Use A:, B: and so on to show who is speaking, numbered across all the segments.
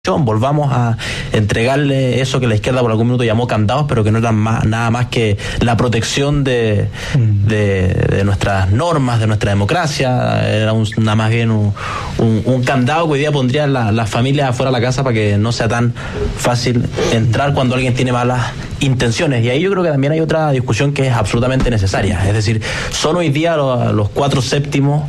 A: volvamos a entregarle eso que la izquierda por algún minuto llamó candados, pero que no eran nada más que la protección de nuestras normas, de nuestra democracia. Era nada más bien un candado que hoy día pondría las familias afuera de la casa para que no sea tan fácil entrar cuando alguien tiene malas intenciones. Y ahí yo creo que también hay otra discusión que es absolutamente necesaria. Es decir, son hoy día los 4/7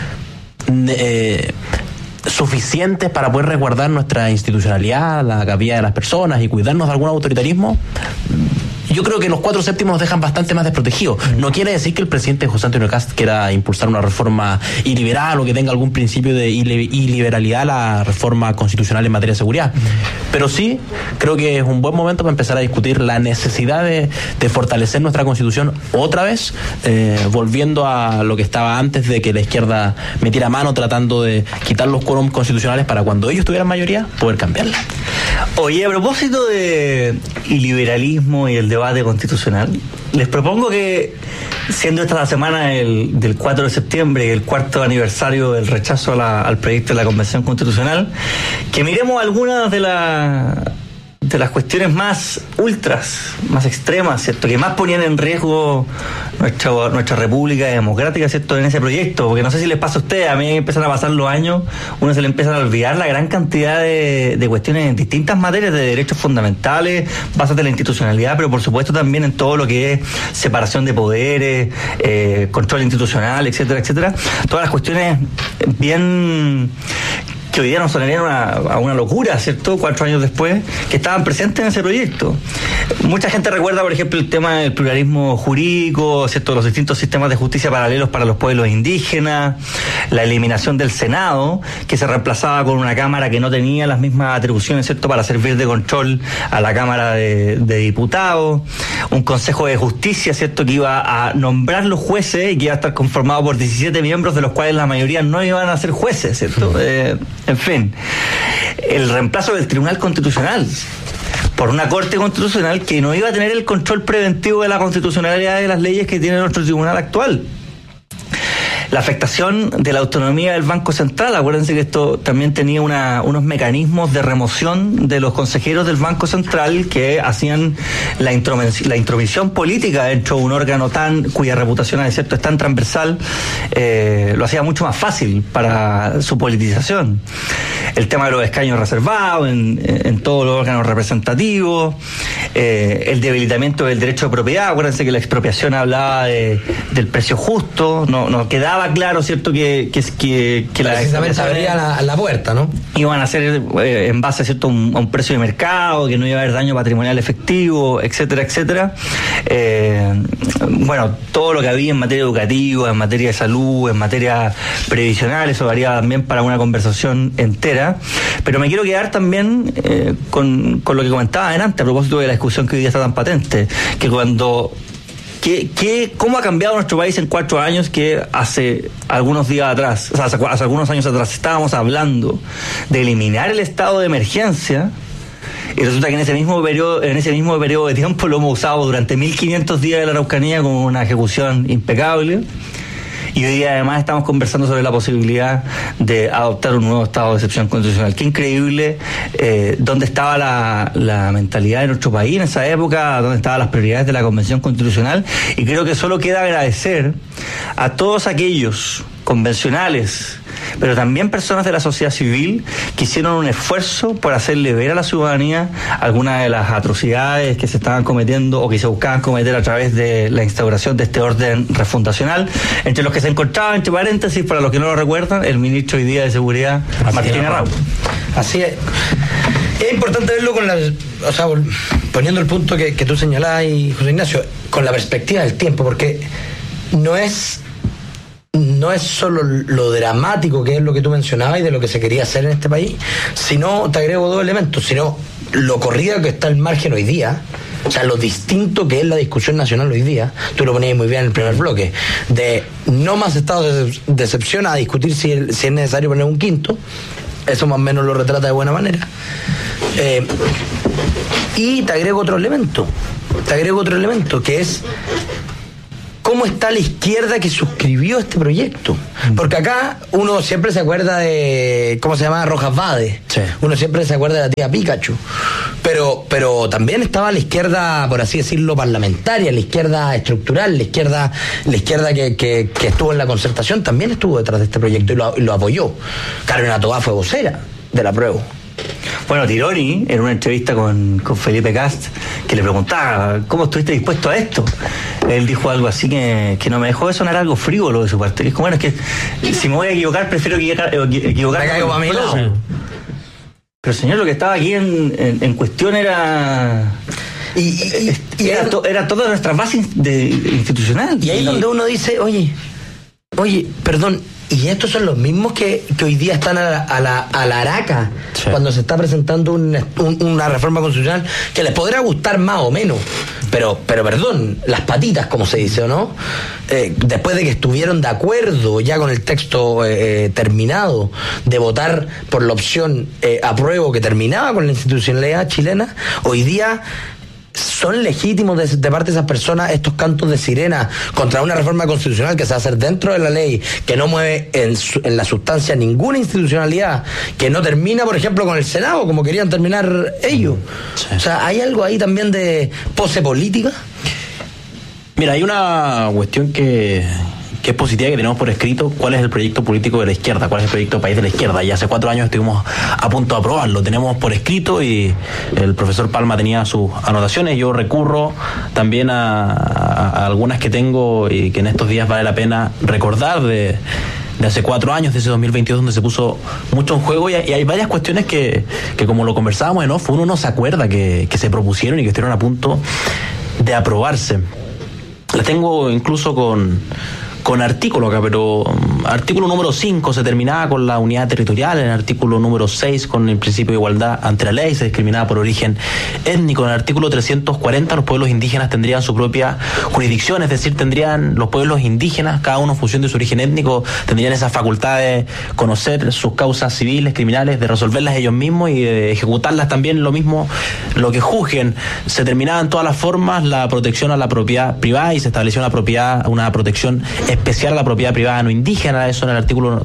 A: suficientes para poder resguardar nuestra institucionalidad, la cabida de las personas y cuidarnos de algún autoritarismo. Yo creo que los 4/7 nos dejan bastante más desprotegidos. No quiere decir que el presidente José Antonio Kast quiera impulsar una reforma iliberal o que tenga algún principio de iliberalidad la reforma constitucional en materia de seguridad. Pero sí, creo que es un buen momento para empezar a discutir la necesidad de fortalecer nuestra Constitución otra vez, volviendo a lo que estaba antes de que la izquierda metiera mano tratando de quitar los quórums constitucionales para cuando ellos tuvieran mayoría, poder cambiarla.
B: Oye, a propósito de iliberalismo y el debate constitucional, les propongo que, siendo esta la semana del 4 de septiembre, el 4º aniversario del rechazo al proyecto de la Convención Constitucional, que miremos algunas de las cuestiones más ultras, más extremas, ¿cierto?, que más ponían en riesgo nuestra república democrática, ¿cierto?, en ese proyecto. Porque no sé si les pasa a ustedes, a mí empiezan a pasar los años, uno se le empiezan a olvidar la gran cantidad de cuestiones en distintas materias de derechos fundamentales, bases de la institucionalidad, pero por supuesto también en todo lo que es separación de poderes, control institucional, etcétera, etcétera. Todas las cuestiones bien que hoy día nos sonarían a una locura, ¿cierto?, 4 años después, que estaban presentes en ese proyecto. Mucha gente recuerda, por ejemplo, el tema del pluralismo jurídico, ¿cierto?, los distintos sistemas de justicia paralelos para los pueblos indígenas, la eliminación del Senado, que se reemplazaba con una Cámara que no tenía las mismas atribuciones, ¿cierto?, para servir de control a la Cámara de Diputados, un Consejo de Justicia, ¿cierto?, que iba a nombrar los jueces y que iba a estar conformado por 17 miembros, de los cuales la mayoría no iban a ser jueces, ¿cierto? En fin, el reemplazo del Tribunal Constitucional por una Corte Constitucional que no iba a tener el control preventivo de la constitucionalidad de las leyes que tiene nuestro tribunal actual. La afectación de la autonomía del Banco Central. Acuérdense que esto también tenía unos mecanismos de remoción de los consejeros del Banco Central que hacían la intromisión política dentro de un órgano cuya reputación, es cierto, es tan transversal, lo hacía mucho más fácil para su politización. El tema de los escaños reservados en todos los órganos representativos, el debilitamiento del derecho de propiedad. Acuérdense que la expropiación hablaba del precio justo, no quedaba claro, ¿cierto?, que
C: precisamente abría la puerta, ¿no?
B: Iban a ser en base, ¿cierto?, a un precio de mercado, que no iba a haber daño patrimonial efectivo, etcétera, etcétera. Bueno, todo lo que había en materia educativa, en materia de salud, en materia previsional, eso daría también para una conversación entera. Pero me quiero quedar también con lo que comentaba antes, a propósito de la discusión que hoy día está tan patente, que ¿cómo ha cambiado nuestro país en 4 años que hace algunos días atrás, o sea, hace algunos años atrás estábamos hablando de eliminar el estado de emergencia? Y resulta que en ese mismo periodo de tiempo lo hemos usado durante 1500 días de la Araucanía con una ejecución impecable. Y hoy día además estamos conversando sobre la posibilidad de adoptar un nuevo estado de excepción constitucional. Qué increíble dónde estaba la mentalidad de nuestro país en esa época, dónde estaban las prioridades de la Convención Constitucional. Y creo que solo queda agradecer a todos aquellos convencionales, pero también personas de la sociedad civil que hicieron un esfuerzo por hacerle ver a la ciudadanía algunas de las atrocidades que se estaban cometiendo o que se buscaban cometer a través de la instauración de este orden refundacional, entre los que se encontraba, entre paréntesis, para los que no lo recuerdan, el ministro hoy día de Seguridad, Martín Arrau.
C: Así es. Es importante verlo poniendo el punto que tú señalás, y José Ignacio, con la perspectiva del tiempo, porque no es solo lo dramático que es lo que tú mencionabas y de lo que se quería hacer en este país, sino, te agrego 2 elementos, sino lo corrido que está al margen hoy día, o sea, lo distinto que es la discusión nacional hoy día. Tú lo ponías muy bien en el primer bloque, de no más estados de excepción a discutir si es necesario poner un quinto. Eso más o menos lo retrata de buena manera. Y te agrego otro elemento, que es ¿cómo está la izquierda que suscribió este proyecto? Porque acá uno siempre se acuerda de, ¿cómo se llama? Rojas Vade.
A: Sí.
C: Uno siempre se acuerda de la tía Pikachu. Pero también estaba la izquierda, por así decirlo, parlamentaria, la izquierda estructural, la izquierda que estuvo en la concertación, también estuvo detrás de este proyecto y lo apoyó. Carolina Toá fue vocera del apruebo.
B: Bueno, Tironi, en una entrevista con Felipe Cast, que le preguntaba, ¿cómo estuviste dispuesto a esto? Él dijo algo así que no me dejó de sonar algo frívolo de su parte. Es como, bueno, es que si me voy a equivocar, prefiero equivocarme.
C: Me caigo para mi lado.
B: Pero señor, lo que estaba aquí en cuestión era... Era toda nuestra base institucional.
C: Y ahí es donde uno dice, oye, perdón, y estos son los mismos que hoy día están a la araca, sí, cuando se está presentando una reforma constitucional que les podrá gustar más o menos, pero perdón, las patitas, como se dice, ¿o no? Después de que estuvieron de acuerdo ya con el texto terminado de votar por la opción apruebo que terminaba con la institucionalidad chilena, hoy día son legítimos de parte de esas personas estos cantos de sirena contra una reforma constitucional que se va a hacer dentro de la ley, que no mueve en la sustancia ninguna institucionalidad, que no termina, por ejemplo, con el Senado, como querían terminar ellos. Sí. O sea, ¿hay algo ahí también de pose política?
A: Mira, hay una cuestión que es positiva, que tenemos por escrito cuál es el proyecto político de la izquierda, cuál es el proyecto país de la izquierda. Y hace 4 años estuvimos a punto de aprobarlo, tenemos por escrito y el profesor Palma tenía sus anotaciones. Yo recurro también a algunas que tengo y que en estos días vale la pena recordar de hace 4 años, de ese 2022, donde se puso mucho en juego, y hay varias cuestiones que como lo conversábamos en off, uno no se acuerda que se propusieron y que estuvieron a punto de aprobarse. Las tengo incluso con artículo acá, pero artículo número 5 se terminaba con la unidad territorial, en el artículo número 6 con el principio de igualdad ante la ley, se discriminaba por origen étnico. En el artículo 340 los pueblos indígenas tendrían su propia jurisdicción, es decir, tendrían los pueblos indígenas, cada uno en función de su origen étnico, tendrían esa facultad de conocer sus causas civiles, criminales, de resolverlas ellos mismos y de ejecutarlas también lo mismo, lo que juzguen. Se terminaba en todas las formas la protección a la propiedad privada y se estableció una protección especial a la propiedad privada no indígena, eso en el artículo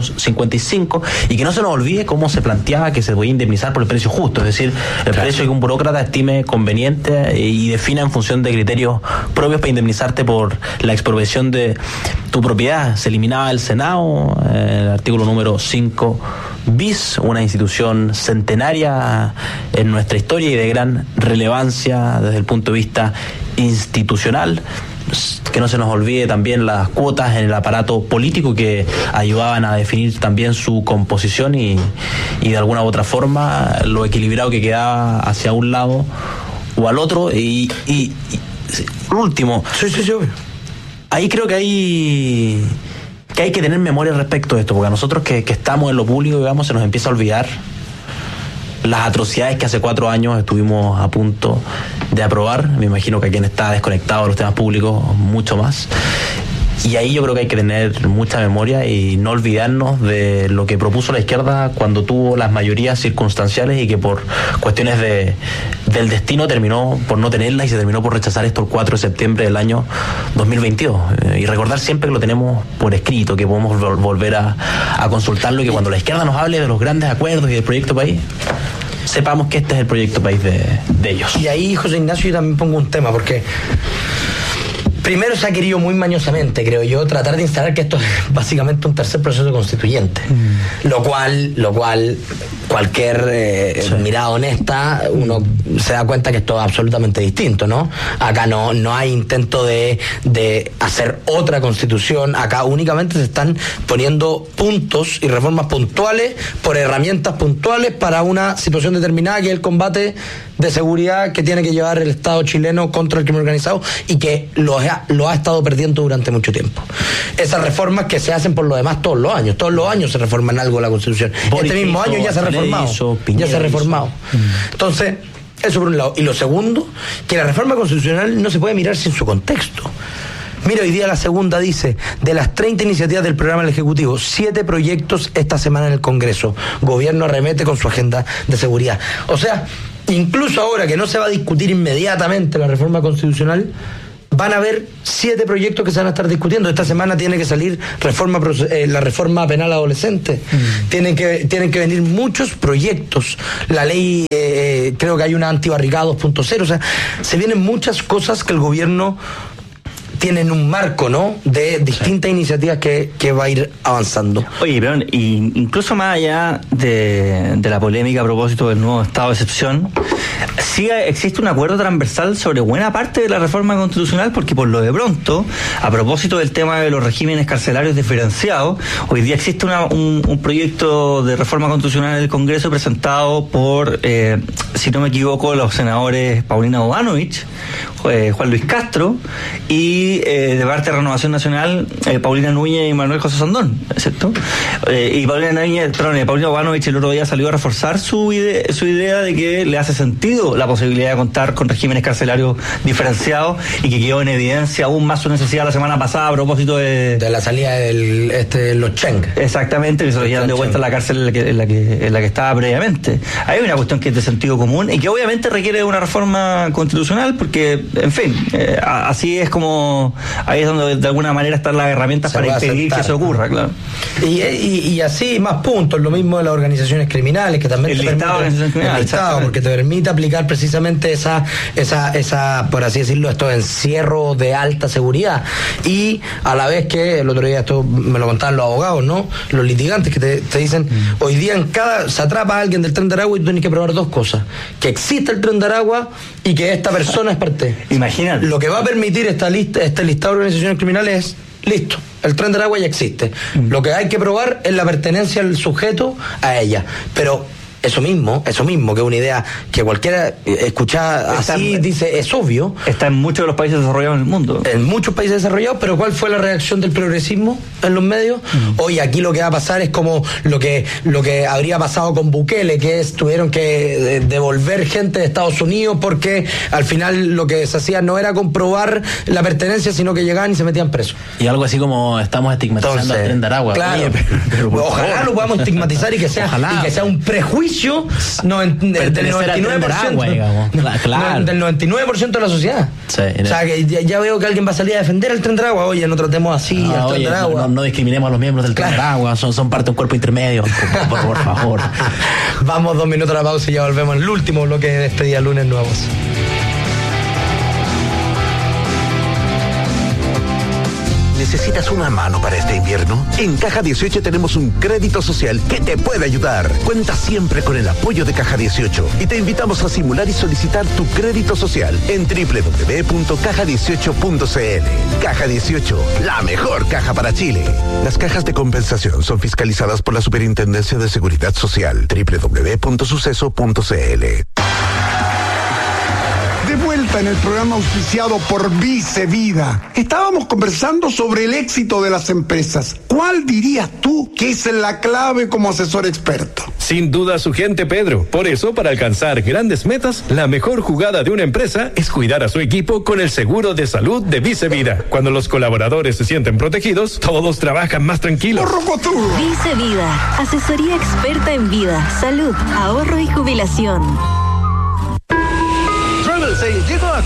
A: 255, y que no se nos olvide cómo se planteaba que se podía indemnizar por el precio justo, es decir, el precio que un burócrata estime conveniente y defina en función de criterios propios para indemnizarte por la expropiación de tu propiedad. Se eliminaba el Senado, el artículo número 5 bis, una institución centenaria en nuestra historia y de gran relevancia desde el punto de vista institucional. Que no se nos olvide también las cuotas en el aparato político que ayudaban a definir también su composición y de alguna u otra forma lo equilibrado que quedaba hacia un lado o al otro. Y último,
C: sí.
A: Ahí creo que hay que tener memoria respecto de esto, porque a nosotros que estamos en lo público, digamos, se nos empieza a olvidar las atrocidades que hace 4 años estuvimos a punto de aprobar. Me imagino que quien está desconectado de los temas públicos mucho más. Y ahí yo creo que hay que tener mucha memoria y no olvidarnos de lo que propuso la izquierda cuando tuvo las mayorías circunstanciales y que por cuestiones del destino terminó por no tenerlas y se terminó por rechazar esto el 4 de septiembre del año 2022. Y recordar siempre que lo tenemos por escrito, que podemos volver a consultarlo y que cuando la izquierda nos hable de los grandes acuerdos y del proyecto país, sepamos que este es el proyecto país de ellos.
C: Y ahí, José Ignacio, yo también pongo un tema, porque primero se ha querido muy mañosamente, creo yo, tratar de instalar que esto es básicamente un tercer proceso constituyente. Lo cual cualquier mirada honesta, uno se da cuenta que esto es absolutamente distinto, ¿no? Acá no hay intento de hacer otra constitución, acá únicamente se están poniendo puntos y reformas puntuales por herramientas puntuales para una situación determinada, que es el combate de seguridad que tiene que llevar el Estado chileno contra el crimen organizado y que lo ha estado perdiendo durante mucho tiempo. Esas reformas que se hacen por lo demás todos los años se reforman algo la Constitución. Este mismo año ya se ha reformado. Entonces, eso por un lado. Y lo segundo, que la reforma constitucional no se puede mirar sin su contexto. Mira, hoy día la segunda dice, de las 30 iniciativas del programa del Ejecutivo, 7 proyectos esta semana en el Congreso. Gobierno arremete con su agenda de seguridad. O sea, incluso ahora que no se va a discutir inmediatamente la reforma constitucional, van a haber 7 proyectos que se van a estar discutiendo. Esta semana tiene que salir la reforma penal adolescente. Tienen que venir muchos proyectos. La ley, creo que hay una antibarricada 2.0. O sea, se vienen muchas cosas que el gobierno tienen un marco, ¿no?, de distintas iniciativas que va a ir avanzando.
B: Oye, pero incluso más allá de la polémica a propósito del nuevo estado de excepción, sí existe un acuerdo transversal sobre buena parte de la reforma constitucional, porque por lo de pronto, a propósito del tema de los regímenes carcelarios diferenciados, hoy día existe un proyecto de reforma constitucional en el Congreso presentado por, si no me equivoco, los senadores Paulina Bodanovich, Juan Luis Castro, y de parte de Renovación Nacional, Paulina Núñez y Manuel José Sandón, ¿cierto? Y Paulina Bodanovich el otro día salió a reforzar su idea de que le hace sentido la posibilidad de contar con regímenes carcelarios diferenciados, y que quedó en evidencia aún más su necesidad la semana pasada a propósito de
C: la salida de los Cheng.
B: Exactamente, que se lo llevan de vuelta a la cárcel en la que estaba previamente. Hay una cuestión que es de sentido común y que obviamente requiere una reforma constitucional, porque, en fin, así es como, ahí es donde de alguna manera están las herramientas para impedir que eso ocurra, claro.
C: Y así más puntos, lo mismo de las organizaciones criminales, que también
B: el listado de organizaciones criminales,
C: porque te permite aplicar precisamente esa, por así decirlo, estos encierros de alta seguridad, y a la vez que el otro día esto me lo contaban los abogados, ¿no?, los litigantes, que te dicen, hoy día se atrapa a alguien del Tren de Aragua y tú tienes que probar 2 cosas: que existe el Tren de Aragua y que esta persona es parte.
B: Imagínate.
C: Lo que va a permitir este listado de organizaciones criminales es, listo, el Tren de Aragua ya existe. Lo que hay que probar es la pertenencia del sujeto a ella. Pero eso mismo, que es una idea que cualquiera escuchada así dice, es obvio.
B: Está en muchos de los países desarrollados en el mundo.
C: En muchos países desarrollados, pero ¿cuál fue la reacción del progresismo en los medios? Hoy aquí lo que va a pasar es como lo que habría pasado con Bukele, que tuvieron que devolver gente de Estados Unidos porque al final lo que se hacía no era comprobar la pertenencia, sino que llegaban y se metían presos.
A: Y algo así como estamos estigmatizando al Tren de Aragua.
C: Claro, oye, pero ojalá lo podamos estigmatizar y que sea un prejuicio del 99%,
A: digamos. Claro.
C: Del 99% de la sociedad.
A: Sí,
C: o sea, que ya veo que alguien va a salir a defender el Tren de Aragua. Oye, no tratemos así al Tren de Aragua.
A: No discriminemos a los miembros del Tren de Aragua, son parte de un cuerpo intermedio. Por favor.
C: Vamos 2 minutos a la pausa y ya volvemos en el último bloque de este día lunes nuevos.
D: ¿Necesitas una mano para este invierno? En Caja 18 tenemos un crédito social que te puede ayudar. Cuenta siempre con el apoyo de Caja 18 y te invitamos a simular y solicitar tu crédito social en www.caja18.cl. Caja 18, la mejor caja para Chile. Las cajas de compensación son fiscalizadas por la Superintendencia de Seguridad Social. www.suceso.cl.
E: De vuelta en el programa auspiciado por Vice Vida. Estábamos conversando sobre el éxito de las empresas. ¿Cuál dirías tú que es la clave como asesor experto?
F: Sin duda su gente, Pedro. Por eso, para alcanzar grandes metas, la mejor jugada de una empresa es cuidar a su equipo con el seguro de salud de Vice Vida. Cuando los colaboradores se sienten protegidos, todos trabajan más tranquilos.
G: Vice Vida, asesoría experta en vida, salud, ahorro y jubilación.
D: Travel Sales llegó a